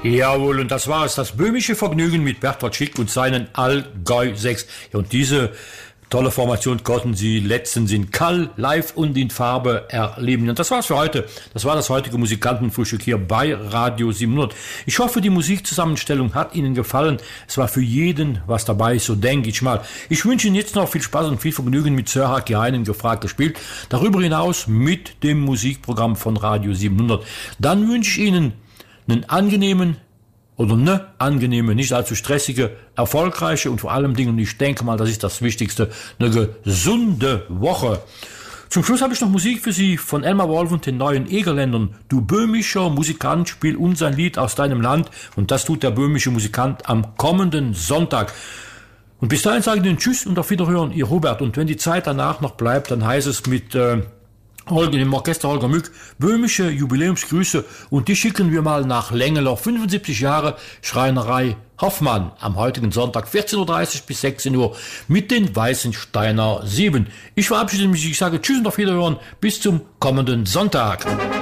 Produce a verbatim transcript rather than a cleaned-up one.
Jawohl, und das war es, das böhmische Vergnügen mit Bertolt Schick und seinen Allgäu sechs. Ja, und diese tolle Formation konnten Sie letztens in Kall live und in Farbe erleben. Und das war's für heute. Das war das heutige Musikantenfrühstück hier bei Radio siebenhundert. Ich hoffe, die Musikzusammenstellung hat Ihnen gefallen. Es war für jeden was dabei, so denke ich mal. Ich wünsche Ihnen jetzt noch viel Spaß und viel Vergnügen mit Sir Haki Heinen gefragt gespielt. Darüber hinaus mit dem Musikprogramm von Radio siebenhundert. Dann wünsche ich Ihnen einen angenehmen oder eine angenehme, nicht allzu stressige, erfolgreiche und vor allem Dingen, ich denke mal, das ist das Wichtigste, eine gesunde Woche. Zum Schluss habe ich noch Musik für Sie von Elmar Wolf und den neuen Egerländern. Du böhmischer Musikant, spiel uns ein Lied aus deinem Land, und das tut der böhmische Musikant am kommenden Sonntag. Und bis dahin sage ich Ihnen Tschüss und auf Wiederhören, Ihr Hubert. Und wenn die Zeit danach noch bleibt, dann heißt es mit äh, Holger, dem Orchester Holger Mück, böhmische Jubiläumsgrüße, und die schicken wir mal nach Lengeler. fünfundsiebzig Jahre Schreinerei Hoffmann am heutigen Sonntag vierzehn Uhr dreißig bis sechzehn Uhr mit den Weißensteiner sieben. Ich verabschiede mich, ich sage Tschüss und auf Wiederhören bis zum kommenden Sonntag.